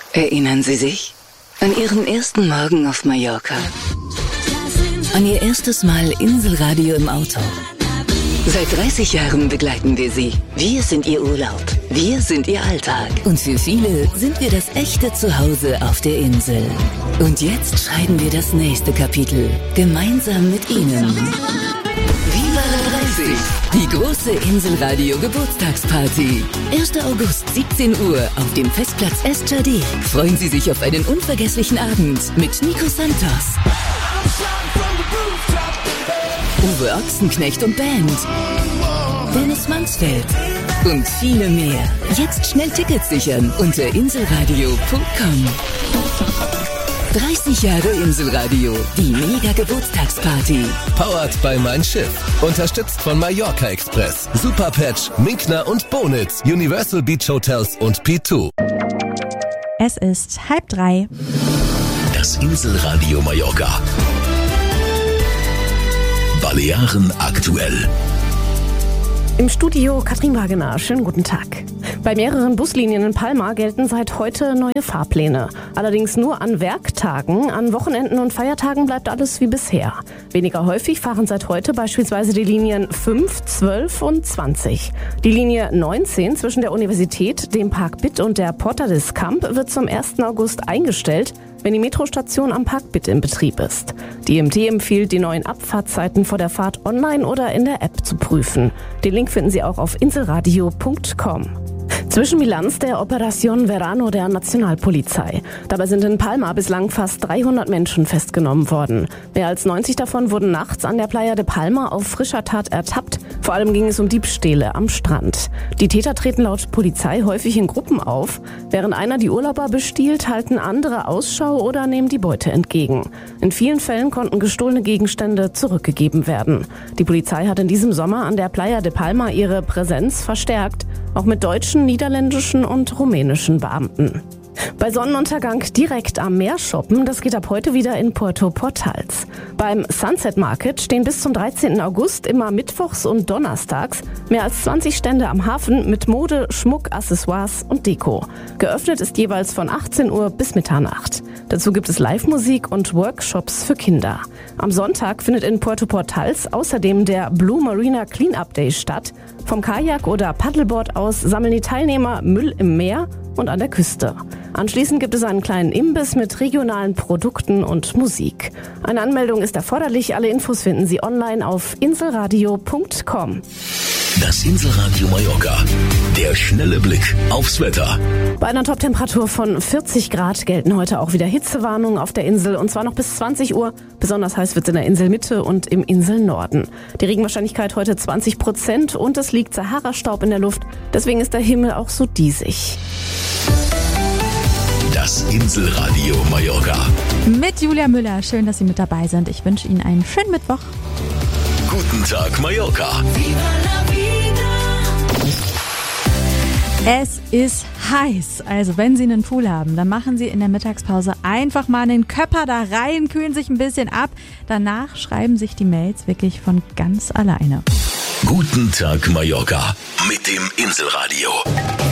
Erinnern Sie sich? An Ihren ersten Morgen auf Mallorca? An Ihr erstes Mal Inselradio im Auto? Seit 30 Jahren begleiten wir Sie. Wir sind Ihr Urlaub. Wir sind Ihr Alltag. Und für viele sind wir das echte Zuhause auf der Insel. Und jetzt schreiben wir das nächste Kapitel. Gemeinsam mit Ihnen. Viva la 30! Die große Inselradio Geburtstagsparty. 1. August, 17 Uhr auf dem Festplatz Estjadé. Freuen Sie sich auf einen unvergesslichen Abend mit Nico Santos, Uwe Ochsenknecht und Band, Dennis Mansfeld und viele mehr. Jetzt schnell Tickets sichern unter inselradio.com. 30 Jahre Inselradio, die Mega-Geburtstagsparty. Powered by Mein Schiff. Unterstützt von Mallorca Express, Superpatch, Minkner und Bonitz, Universal Beach Hotels und P2. Es ist 2:30. Das Inselradio Mallorca. Balearen aktuell. Im Studio Katrin Wagener. Schönen guten Tag. Bei mehreren Buslinien in Palma gelten seit heute neue Fahrpläne. Allerdings nur an Werktagen. An Wochenenden und Feiertagen bleibt alles wie bisher. Weniger häufig fahren seit heute beispielsweise die Linien 5, 12 und 20. Die Linie 19 zwischen der Universität, dem Park Bitt und der Porta des Camp wird zum 1. August eingestellt, wenn die Metrostation am Park Bitt in Betrieb ist. Die IMT empfiehlt, die neuen Abfahrtzeiten vor der Fahrt online oder in der App zu prüfen. Den Link finden Sie auch auf inselradio.com. Zwischenbilanz der Operación Verano der Nationalpolizei. Dabei sind in Palma bislang fast 300 Menschen festgenommen worden. Mehr als 90 davon wurden nachts an der Playa de Palma auf frischer Tat ertappt. Vor allem ging es um Diebstähle am Strand. Die Täter treten laut Polizei häufig in Gruppen auf. Während einer die Urlauber bestiehlt, halten andere Ausschau oder nehmen die Beute entgegen. In vielen Fällen konnten gestohlene Gegenstände zurückgegeben werden. Die Polizei hat in diesem Sommer an der Playa de Palma ihre Präsenz verstärkt, auch mit deutschen, niederländischen und rumänischen Beamten. Bei Sonnenuntergang direkt am Meer shoppen, das geht ab heute wieder in Puerto Portals. Beim Sunset Market stehen bis zum 13. August immer mittwochs und donnerstags mehr als 20 Stände am Hafen mit Mode, Schmuck, Accessoires und Deko. Geöffnet ist jeweils von 18 Uhr bis Mitternacht. Dazu gibt es Live-Musik und Workshops für Kinder. Am Sonntag findet in Puerto Portals außerdem der Blue Marina Cleanup Day statt. Vom Kajak oder Paddleboard aus sammeln die Teilnehmer Müll im Meer und an der Küste. Anschließend gibt es einen kleinen Imbiss mit regionalen Produkten und Musik. Eine Anmeldung ist erforderlich. Alle Infos finden Sie online auf inselradio.com. Das Inselradio Mallorca. Der schnelle Blick aufs Wetter. Bei einer Toptemperatur von 40 Grad gelten heute auch wieder Hitzewarnungen auf der Insel, und zwar noch bis 20 Uhr. Besonders heiß wird es in der Inselmitte und im Inselnorden. Die Regenwahrscheinlichkeit heute 20% und es liegt Sahara-Staub in der Luft. Deswegen ist der Himmel auch so diesig. Das Inselradio Mallorca. Mit Julia Müller. Schön, dass Sie mit dabei sind. Ich wünsche Ihnen einen schönen Mittwoch. Guten Tag Mallorca. Es ist heiß. Also wenn Sie einen Pool haben, dann machen Sie in der Mittagspause einfach mal einen Köpper da rein, kühlen sich ein bisschen ab. Danach schreiben sich die Mails wirklich von ganz alleine. Guten Tag Mallorca mit dem Inselradio.